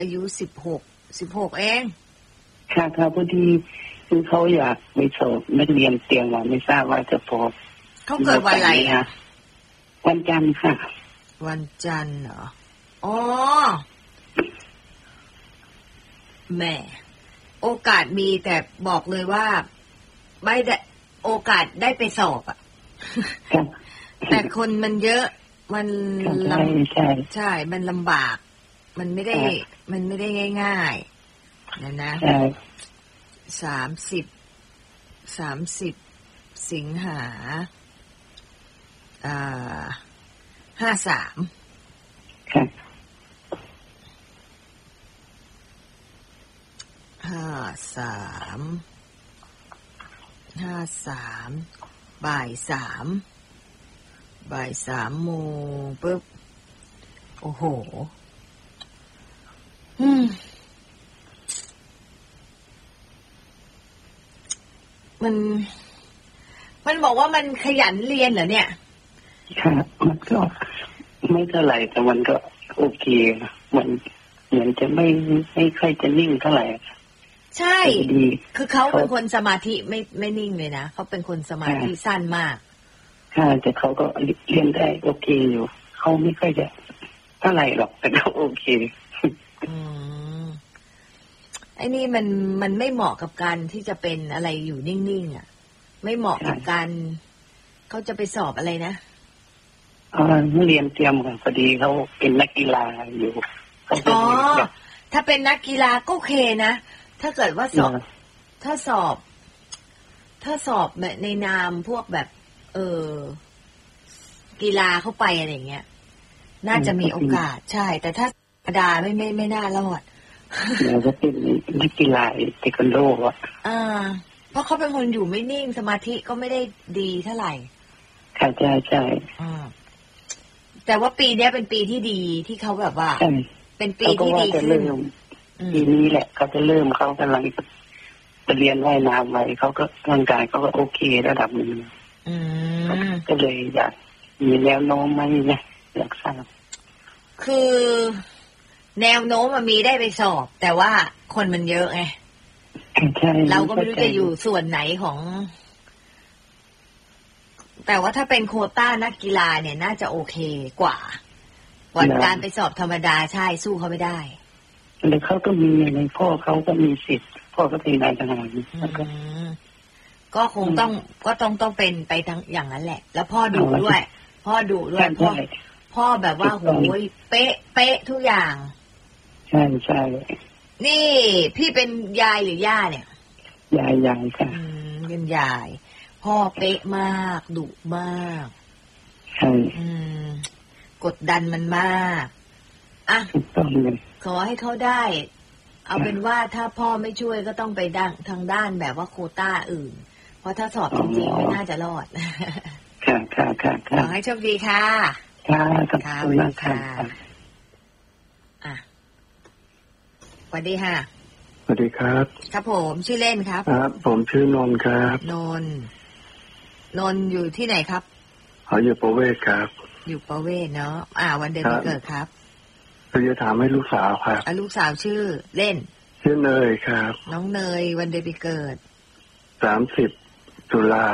อายุ16เองค่ะพอดีคือเขาอยากไปสอบนักเรียนเตรียมว่าไม่ทราบว่าจะพอเขาเกิดวันอะไรคะวันจันทร์ค่ะวันจันทร์เหรออ๋อแม่โอกาสมีแต่บอกเลยว่าไม่ได้โอกาสได้ไปสอบอ่ะแต่คนมันเยอะมันใช่มันลำบากมันไม่ได้ง่ายๆนะ30สิงหา53 ค่ะ 53บ่าย3โมงปุ๊บโอ้โหมันบอกว่ามันขยันเรียนเหรอเนี่ยค่ะมันก็ไม่เท่าไหร่แต่มันก็โอเคมันเหมือนจะไม่ค่อยจะนิ่งเท่าไหร่ใช่คือเขาเป็นคนสมาธิไม่นิ่งเลยนะเขาเป็นคนสมาธิสั้นมากค่ะแต่เขาก็เรียนได้โอเคอยู่เขาไม่ค่อยจะเท่าไหร่หรอกแต่เขาโอเคไอ้นี่มันไม่เหมาะกับการที่จะเป็นอะไรอยู่นิ่งๆอ่ะไม่เหมาะกับการเขาจะไปสอบอะไรนะเรียนเตรียมค่ะพอดีเขาเป็นนักกีฬาอยู่อ๋อถ้าเป็นนักกีฬาก็โอเคนะถ้าเกิดว่าสอบถ้าสอบในนามพวกแบบกีฬาเข้าไปอะไรเงี้ยน่าจะมีโอกาสใช่แต่ถ้าธรรมดาไม่น่ารอดเราก็เป็นนักกีฬาเทควันโดอ่ะเพราะเขาเป็นคนอยู่ไม่นิ่งสมาธิก็ไม่ได้ดีเท่าไหร่ค่ะใช่แต่ว่าปีนี้เป็นปีที่ดีที่เขาแบบว่าเป็นปีที่ดีขึ้นปีนี้แหละเขาจะเริ่มเขากำลังจะเรียนว่ายน้ำไว้เขาก็ร่างกายเขาก็โอเคระดับนึงก็เลยอยากมีแนวโน้มไหมเนี่ยอยากทราบคือแนวโน้มมันมีได้ไปสอบแต่ว่าคนมันเยอะไงเราก็ไม่รู้จะอยู่ส่วนไหนของแต่ว่าถ้าเป็นโควต้านักกีฬาเนี่ยน่าจะโอเคกว่าการไปสอบธรรมดาใช่สู้เขาไม่ได้แล้วเขาก็มีในพ่อเขาก็มีสิทธิ์พ่อก็เป็นนายทหารก็คงต้องเป็นไปทั้งอย่างนั้นแหละแล้วพ่อดุด้วยพ่อแบบว่าโหยเป๊ะทุกอย่างใช่นี่พี่เป็นยายหรือย่าเนี่ยยายค่ะเป็นยายพ่อเป๊ะมากดุมากใช่กดดันมันมากอ่ะขอให้เขาได้เอาเป็นว่าถ้าพ่อไม่ช่วยก็ต้องไปทางด้านแบบว่าโควต้าอื่นเพราะถ้าสอบจริงๆไม่น่าจะรอดค่ะขอให้โชคดีค่ะค่ะขอบคุณมากค่ะสวัสดีค่ะสวัสดีครับครับผมชื่อเล่นครับครับผมชื่อนนท์ครับนนท์อยู่ที่ไหนครับอยู่ประเวศครับอยู่ประเวศเนาะวันเดือนปีเกิดครับคือจะถามให้ลูกสาวครับลูกสาวชื่อเล่นชื่อเนยครับน้องเนยวันเดือนปีเกิด 30 ตุลา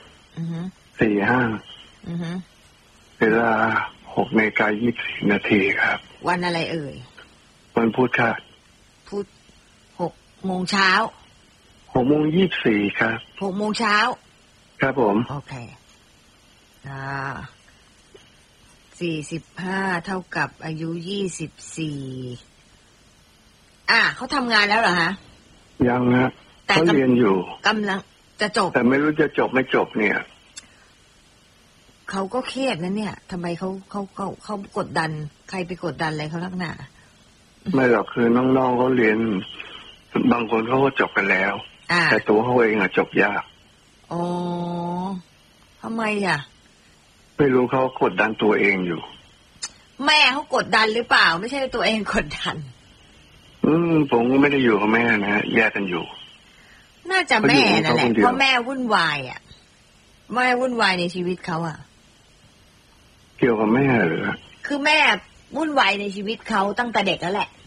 45เวลา6:24 นาทีครับวันอะไรเอ่ยวันพุธครับพุธ6 โมงเช้า 6:24ครับ 6 โมงเช้าครับผมโอเค45เท่ากับอายุ24เขาทำงานแล้วเหรอฮะยังนะเขาเรียนอยู่กำลังจะจบแต่ไม่รู้จะจบไม่จบเนี่ยเขาก็เครียดนะเนี่ยทำไมเขากดดันใครไปกดดันอะไรเขาลักหนาไม่หรอกคือน้องๆเขาเรียนบางคนเขาก็จบกันแล้วแต่ตัวเขาเองจบยากอ๋อทำไมไม่รู้เขากดดันตัวเองอยู่แม่เขากดดันหรือเปล่าไม่ใช่ตัวเองกดดันผมก็ไม่ได้อยู่กับแม่นะแยกกันอยู่น่าจะแม่นั่นแหละเพราะแม่วุ่นวายแม่วุ่นวายในชีวิตเขาเกี่ยวกับแม่หรือคือแม่วุ่นวายในชีวิตเขาตั้งแต่เด็กแล้วแหละ